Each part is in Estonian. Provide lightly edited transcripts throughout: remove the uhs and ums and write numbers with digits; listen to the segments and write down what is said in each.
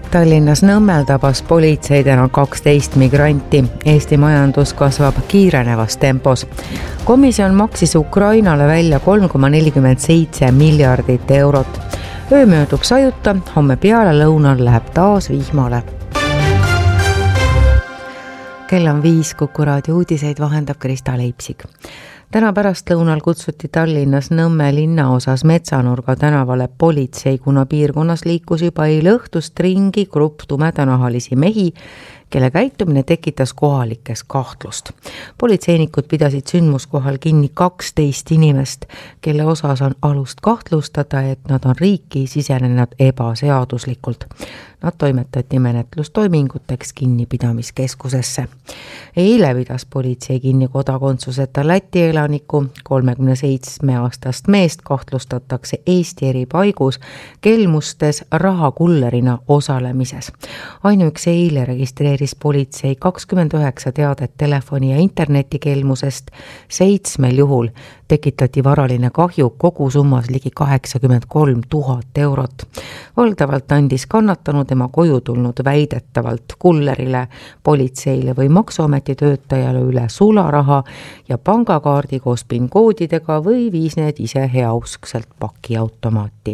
Tallinnas Nõmmel tabas politsei täna 12 migranti. Eesti majandus kasvab kiirenevas tempos. Komisjon maksis Ukrainale välja 3,47 miljardit eurot. Öö möödub sajuta, homme peale lõunal läheb taas vihmale. Kell on 5, Kuku raadio uudiseid vahendab Krista Leipsik. Täna pärastlõunal kutsuti Tallinnas Nõmme linnaosas Metsanurga tänavale politsei, kuna piirkonnas liikus juba eile õhtust ringi grupp tumedanahalisi mehi, kelle käitumine tekitas kohalikes kahtlust. Politseinikud pidasid sündmuskohal kinni 12 inimest, kelle osas on alust kahtlustada, et nad on riiki sisenenud ebaseaduslikult. Nad toimetati menetlustoiminguteks kinnipidamiskeskusesse. Eile pidas politsei kinni kodakondsuseta Läti elaniku, 37-aastast meest kahtlustatakse Eesti eri paigus kelmustes rahakullerina osalemises. Ainuüksi eile registreeris politsei 29 teadet telefoni- ja internetikelmusest, 7 juhul tekitati varaline kahju kogusummas ligi 83 000 eurot. Valdavalt andis kannatanu tema koju tulnud väidetavalt kullerile, politseile või maksuameti töötajale üle sularaha ja pangakaardi koos PIN-koodidega või viis need ise heauskselt pakiautomaati.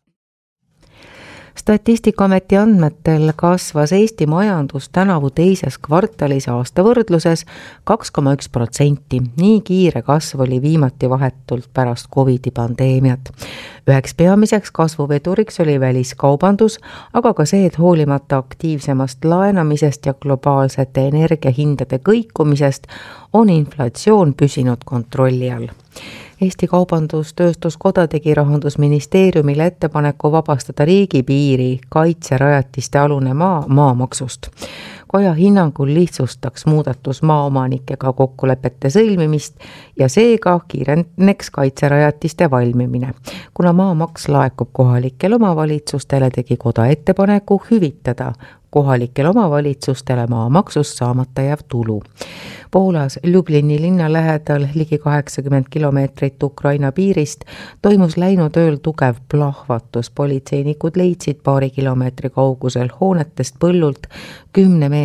Statistikaameti andmetel kasvas Eesti majandus tänavu teises kvartalis aasta võrdluses 2,1%. Nii kiire kasv oli viimati vahetult pärast COVID-i pandeemiat. Üheks peamiseks kasvuveduriks oli väliskaubandus, aga ka see, et hoolimata aktiivsemast laenamisest ja globaalsete energiahindade kõikumisest on inflatsioon püsinud kontrolli all. Eesti Kaubandus-Tööstuskoda tegi Rahandusministeeriumile ettepaneku vabastada riigipiiri kaitserajatiste alune maamaksust. Koja hinnangul lihtsustaks muudatus maaomanikega kokkulepete sõlmimist ja seega kiireneks kaitserajatiste valmimine. Kuna maamaks laekub kohalikele omavalitsustele, tegi koda ettepaneku hüvitada kohalikele omavalitsustele maamaksust saamata jääv tulu. Poolas Ljublini linna lähedal ligi 80 kilomeetrit Ukraina piirist toimus läinud ööl tugev plahvatus. Politseinikud leidsid paari kilomeetri kaugusel hoonetest põllult 10